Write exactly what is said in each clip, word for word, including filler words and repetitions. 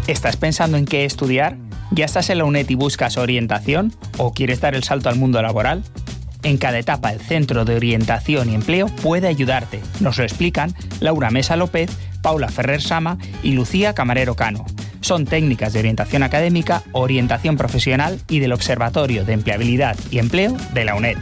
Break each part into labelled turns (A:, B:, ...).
A: ¿Estás pensando en qué estudiar? ¿Ya estás en la UNED y buscas orientación? ¿O quieres dar el salto al mundo laboral? En cada etapa, el Centro de Orientación y Empleo puede ayudarte. Nos lo explican Laura Mesa López, Paula Ferrer Sama y Lucía Camarero Cano. Son técnicas de orientación académica, orientación profesional y del Observatorio de Empleabilidad y Empleo de la UNED.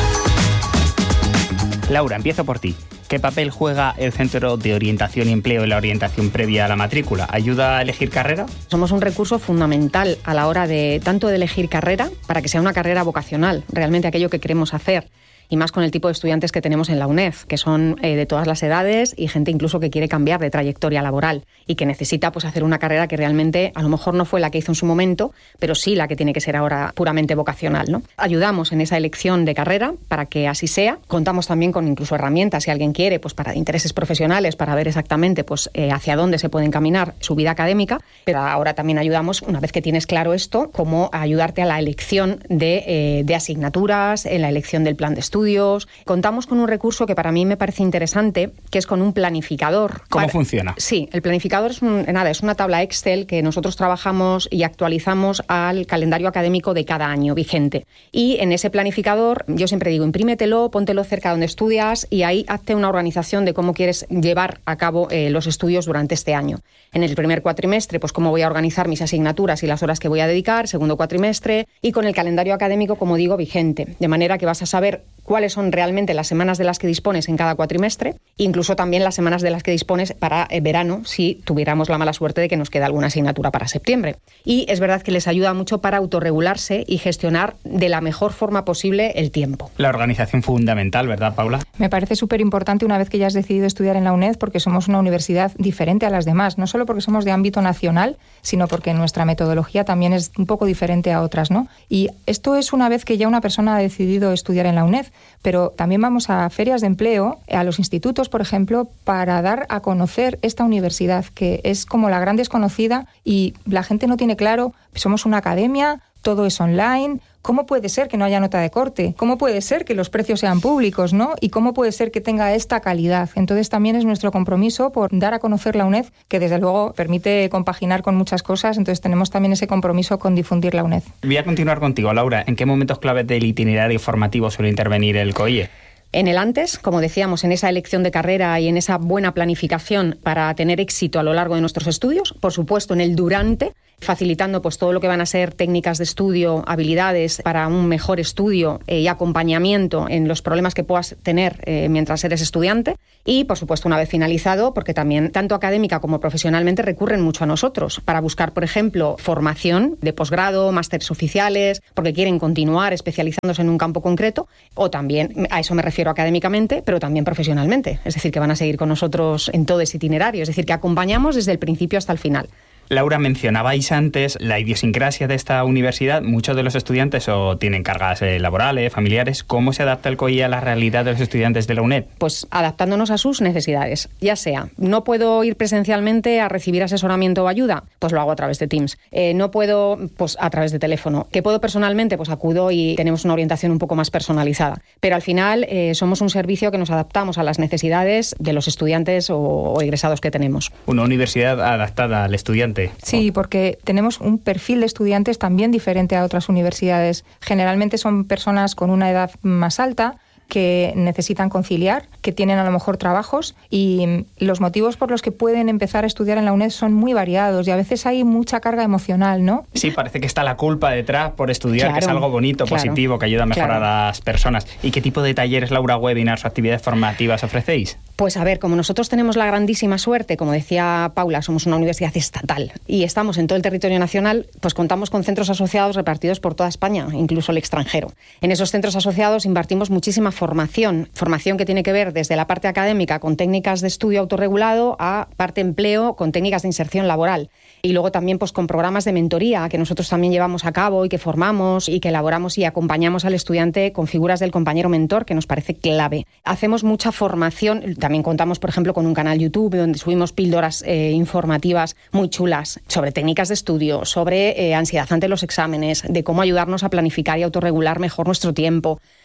A: Laura, empiezo por ti. ¿Qué papel juega el Centro de Orientación y Empleo en la orientación previa a la matrícula? ¿Ayuda a elegir carrera?
B: Somos un recurso fundamental a la hora de tanto de elegir carrera, para que sea una carrera vocacional, realmente aquello que queremos hacer. Y más con el tipo de estudiantes que tenemos en la UNED, que son eh, de todas las edades y gente incluso que quiere cambiar de trayectoria laboral y que necesita pues hacer una carrera que realmente a lo mejor no fue la que hizo en su momento, pero sí la que tiene que ser ahora puramente vocacional, ¿no? Ayudamos en esa elección de carrera para que así sea. Contamos también con incluso herramientas, si alguien quiere, pues para intereses profesionales, para ver exactamente pues eh, hacia dónde se puede encaminar su vida académica, pero ahora también ayudamos, una vez que tienes claro esto, cómo ayudarte a la elección de, eh, de asignaturas, en la elección del plan de estudio. Estudios. Contamos con un recurso que para mí me parece interesante, que es con un planificador.
A: ¿Cómo
B: para...
A: funciona?
B: Sí, el planificador es, un, nada, es una tabla Excel que nosotros trabajamos y actualizamos al calendario académico de cada año vigente. Y en ese planificador, yo siempre digo, imprímetelo, póntelo cerca donde estudias y ahí hazte una organización de cómo quieres llevar a cabo eh, los estudios durante este año. En el primer cuatrimestre, pues cómo voy a organizar mis asignaturas y las horas que voy a dedicar, segundo cuatrimestre, y con el calendario académico, como digo, vigente. De manera que vas a saber cuáles son realmente las semanas de las que dispones en cada cuatrimestre, incluso también las semanas de las que dispones para eh, verano, si tuviéramos la mala suerte de que nos queda alguna asignatura para septiembre. Y es verdad que les ayuda mucho para autorregularse y gestionar de la mejor forma posible el tiempo.
A: La organización fundamental, ¿verdad, Paula?
C: Me parece súper importante una vez que ya has decidido estudiar en la UNED, porque somos una universidad diferente a las demás, no solo porque somos de ámbito nacional, sino porque nuestra metodología también es un poco diferente a otras, ¿no? Y esto es una vez que ya una persona ha decidido estudiar en la UNED, pero también vamos a ferias de empleo, a los institutos, por ejemplo, para dar a conocer esta universidad, que es como la gran desconocida y la gente no tiene claro, somos una academia, todo es online. ¿Cómo puede ser que no haya nota de corte? ¿Cómo puede ser que los precios sean públicos, ¿no? ¿Y cómo puede ser que tenga esta calidad? Entonces también es nuestro compromiso por dar a conocer la UNED, que desde luego permite compaginar con muchas cosas, entonces tenemos también ese compromiso con difundir la UNED.
A: Voy a continuar contigo, Laura. ¿En qué momentos claves del itinerario formativo suele intervenir el COIE?
B: En el antes, como decíamos, en esa elección de carrera y en esa buena planificación para tener éxito a lo largo de nuestros estudios. Por supuesto, en el durante, facilitando pues todo lo que van a ser técnicas de estudio, habilidades para un mejor estudio eh, y acompañamiento en los problemas que puedas tener eh, mientras eres estudiante. Y, por supuesto, una vez finalizado, porque también tanto académica como profesionalmente recurren mucho a nosotros para buscar, por ejemplo, formación de posgrado, másteres oficiales, porque quieren continuar especializándose en un campo concreto, o también, a eso me refiero académicamente, pero también profesionalmente. Es decir, que van a seguir con nosotros en todo ese itinerario. Es decir, que acompañamos desde el principio hasta el final.
A: Laura, mencionabais antes la idiosincrasia de esta universidad. Muchos de los estudiantes o tienen cargas eh, laborales, familiares. ¿Cómo se adapta el COIE a la realidad de los estudiantes de la UNED?
B: Pues adaptándonos a sus necesidades. Ya sea, no puedo ir presencialmente a recibir asesoramiento o ayuda, pues lo hago a través de Teams. Eh, no puedo, pues a través de teléfono. ¿Qué puedo personalmente? Pues acudo y tenemos una orientación un poco más personalizada. Pero al final eh, somos un servicio que nos adaptamos a las necesidades de los estudiantes o, o egresados que tenemos.
A: Una universidad adaptada al estudiante.
C: Sí, porque tenemos un perfil de estudiantes también diferente a otras universidades. Generalmente son personas con una edad más alta, que necesitan conciliar, que tienen a lo mejor trabajos y los motivos por los que pueden empezar a estudiar en la UNED son muy variados y a veces hay mucha carga emocional, ¿no?
A: Sí, parece que está la culpa detrás por estudiar,
B: claro,
A: que es algo bonito,
B: claro,
A: positivo, que ayuda a mejorar
B: claro.
A: a las personas. ¿Y qué tipo de talleres, Laura, webinars o actividades formativas ofrecéis?
B: Pues a ver, como nosotros tenemos la grandísima suerte, como decía Paula, somos una universidad estatal y estamos en todo el territorio nacional, pues contamos con centros asociados repartidos por toda España, incluso el extranjero. En esos centros asociados impartimos muchísima formación, formación que tiene que ver desde la parte académica con técnicas de estudio autorregulado a parte empleo con técnicas de inserción laboral. Y luego también pues con programas de mentoría que nosotros también llevamos a cabo y que formamos y que elaboramos y acompañamos al estudiante con figuras del compañero mentor, que nos parece clave. Hacemos mucha formación, también contamos, por ejemplo, con un canal YouTube donde subimos píldoras eh, informativas muy chulas sobre técnicas de estudio, sobre eh, ansiedad ante los exámenes, de cómo ayudarnos a planificar y autorregular mejor nuestro tiempo.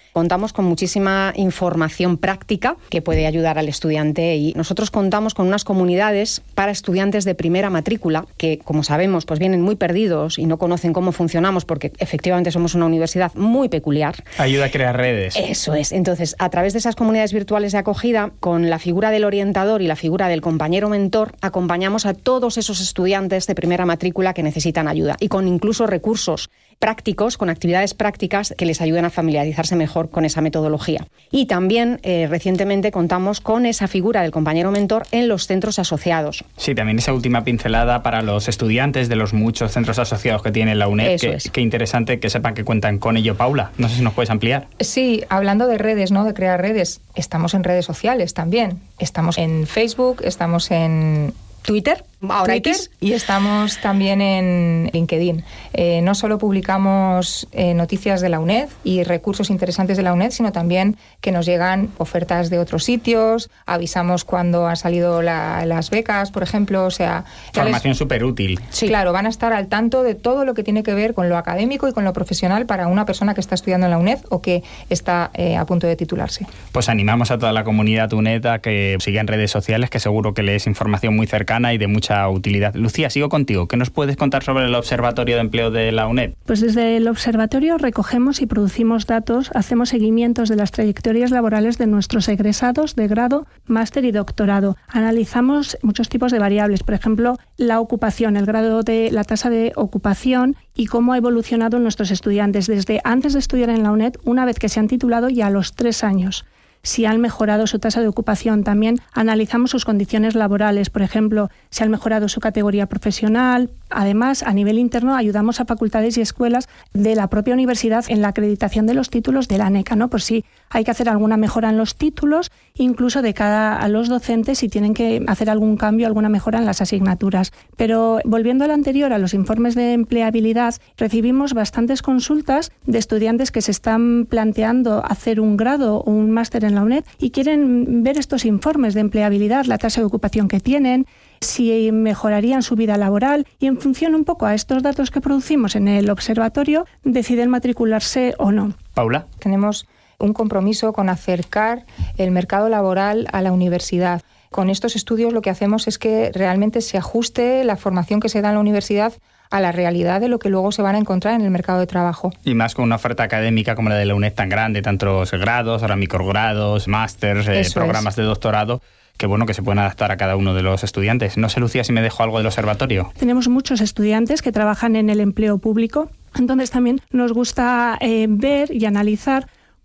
B: Contamos con muchísima información práctica que puede ayudar al estudiante y nosotros contamos con unas comunidades para estudiantes de primera matrícula que, como sabemos, pues vienen muy perdidos y no conocen cómo funcionamos porque efectivamente somos una universidad muy peculiar.
A: Ayuda a crear redes.
B: Eso es. Entonces, a través de esas comunidades virtuales de acogida, con la figura del orientador y la figura del compañero mentor, acompañamos a todos esos estudiantes de primera matrícula que necesitan ayuda y con incluso recursos prácticos, con actividades prácticas que les ayuden a familiarizarse mejor con esa metodología. Y también eh, recientemente contamos con esa figura del compañero mentor en los centros asociados.
A: Sí, también esa última pincelada para los estudiantes de los muchos centros asociados que tiene la U N E D. Qué que, que interesante que sepan que cuentan con ello, Paula. No sé si nos puedes ampliar.
C: Sí, hablando de redes, ¿no? De crear redes, estamos en redes sociales también. Estamos en Facebook, estamos en
B: Twitter, ahora
C: Twitter,
B: X.
C: Y estamos también en LinkedIn. Eh, no solo publicamos eh, noticias de la U N E D y recursos interesantes de la U N E D, sino también que nos llegan ofertas de otros sitios, avisamos cuando han salido la, las becas, por ejemplo, o sea...
A: Formación súper útil.
C: Sí. Claro, van a estar al tanto de todo lo que tiene que ver con lo académico y con lo profesional para una persona que está estudiando en la U N E D o que está eh, a punto de titularse.
A: Pues animamos a toda la comunidad U N E D a que siga en redes sociales, que seguro que lees información muy cercana y de mucha utilidad. Lucía, sigo contigo. ¿Qué nos puedes contar sobre el Observatorio de Empleo de la U N E D?
D: Pues desde el Observatorio recogemos y producimos datos, hacemos seguimientos de las trayectorias laborales de nuestros egresados de grado, máster y doctorado. Analizamos muchos tipos de variables, por ejemplo, la ocupación, el grado de la tasa de ocupación y cómo ha evolucionado nuestros estudiantes desde antes de estudiar en la U N E D, una vez que se han titulado y a los tres años. Si han mejorado su tasa de ocupación. También analizamos sus condiciones laborales, por ejemplo, si han mejorado su categoría profesional. Además, a nivel interno, ayudamos a facultades y escuelas de la propia universidad en la acreditación de los títulos de la ANECA, ¿no? Por si hay que hacer alguna mejora en los títulos, incluso de cara a los docentes si tienen que hacer algún cambio, alguna mejora en las asignaturas. Pero volviendo al anterior, a los informes de empleabilidad, recibimos bastantes consultas de estudiantes que se están planteando hacer un grado o un máster en la U N E D y quieren ver estos informes de empleabilidad, la tasa de ocupación que tienen, si mejorarían su vida laboral y en función un poco a estos datos que producimos en el observatorio deciden matricularse o no.
A: Paula.
C: Tenemos un compromiso con acercar el mercado laboral a la universidad. Con estos estudios lo que hacemos es que realmente se ajuste la formación que se da en la universidad a la realidad de lo que luego se van a encontrar en el mercado de trabajo.
A: Y más con una oferta académica como la de la U N E D tan grande, tantos grados, ahora microgrados, másters, eh, programas es. de doctorado, que bueno que se pueden adaptar a cada uno de los estudiantes. No sé, Lucía, si me dejo algo del observatorio.
D: Tenemos muchos estudiantes que trabajan en el empleo público, entonces también nos gusta eh, ver y analizar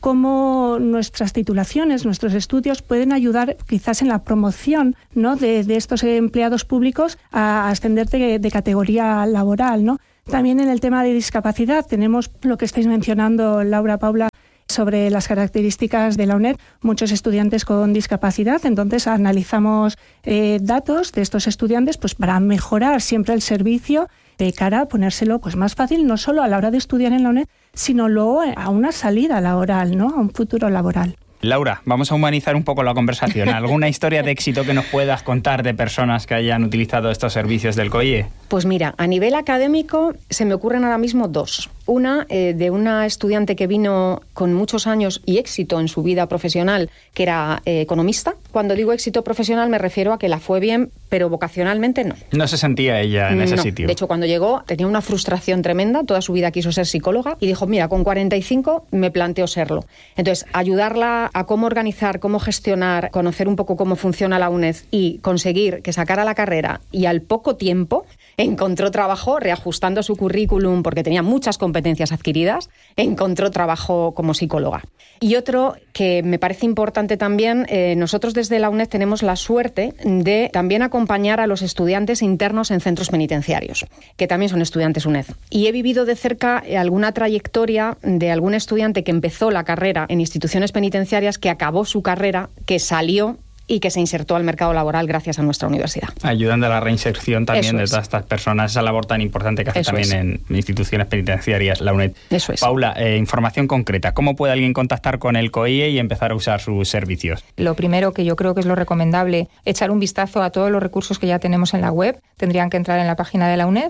D: cómo nuestras titulaciones, nuestros estudios pueden ayudar quizás en la promoción, ¿no?, de, de estos empleados públicos a ascender de, de categoría laboral, ¿no? También en el tema de discapacidad tenemos lo que estáis mencionando, Laura, Paula, sobre las características de la U N E D, muchos estudiantes con discapacidad, entonces analizamos eh, datos de estos estudiantes pues para mejorar siempre el servicio de cara a ponérselo pues más fácil, no solo a la hora de estudiar en la U N E D, sino luego a una salida laboral, ¿no?, a un futuro laboral.
A: Laura, vamos a humanizar un poco la conversación. ¿Alguna historia de éxito que nos puedas contar de personas que hayan utilizado estos servicios del COIE?
B: Pues mira, a nivel académico se me ocurren ahora mismo dos. Una eh, de una estudiante que vino con muchos años y éxito en su vida profesional, que era eh, economista. Cuando digo éxito profesional me refiero a que la fue bien, pero vocacionalmente no.
A: No se sentía ella en ese
B: no.
A: sitio.
B: De hecho, cuando llegó tenía una frustración tremenda, toda su vida quiso ser psicóloga y dijo, mira, con cuarenta y cinco me planteo serlo. Entonces, ayudarla a cómo organizar, cómo gestionar, conocer un poco cómo funciona la U N E D y conseguir que sacara la carrera y al poco tiempo encontró trabajo reajustando su currículum porque tenía muchas competencias adquiridas, encontró trabajo como psicóloga. Y otro que me parece importante también, eh, nosotros desde la U N E D tenemos la suerte de también acompañar a los estudiantes internos en centros penitenciarios, que también son estudiantes U N E D. Y he vivido de cerca alguna trayectoria de algún estudiante que empezó la carrera en instituciones penitenciarias, que acabó su carrera, que salió y que se insertó al mercado laboral gracias a nuestra universidad.
A: Ayudando a la reinserción también
B: Eso
A: de
B: es.
A: todas estas personas, esa labor tan importante que hace
B: Eso
A: también
B: es.
A: en instituciones penitenciarias la U N E D.
B: Eso es.
A: Paula, eh, información concreta. ¿Cómo puede alguien contactar con el COIE y empezar a usar sus servicios?
C: Lo primero, que yo creo que es lo recomendable, echar un vistazo a todos los recursos que ya tenemos en la web. Tendrían que entrar en la página de la U N E D.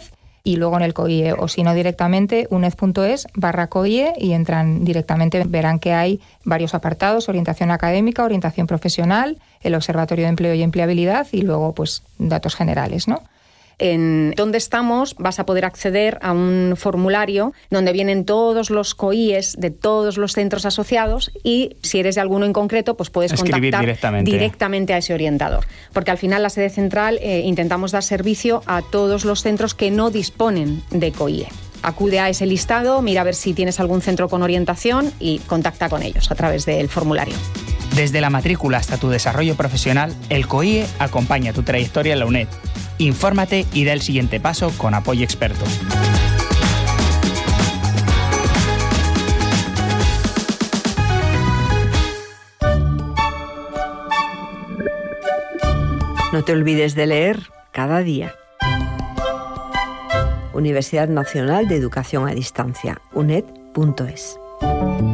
C: y luego en el COIE, o si no directamente, uned.es barra COIE y entran directamente, verán que hay varios apartados: orientación académica, orientación profesional, el Observatorio de Empleo y Empleabilidad y luego pues datos generales, ¿no?
B: En donde estamos vas a poder acceder a un formulario donde vienen todos los COIEs de todos los centros asociados y si eres de alguno en concreto pues puedes
A: Escribir
B: contactar
A: directamente.
B: directamente a ese orientador. Porque al final la sede central eh, intentamos dar servicio a todos los centros que no disponen de COIE. Acude a ese listado, mira a ver si tienes algún centro con orientación y contacta con ellos a través del formulario.
A: Desde la matrícula hasta tu desarrollo profesional, el COIE acompaña tu trayectoria en la UNED. Infórmate y da el siguiente paso con apoyo experto.
E: No te olvides de leer cada día. Universidad Nacional de Educación a Distancia, uned punto es.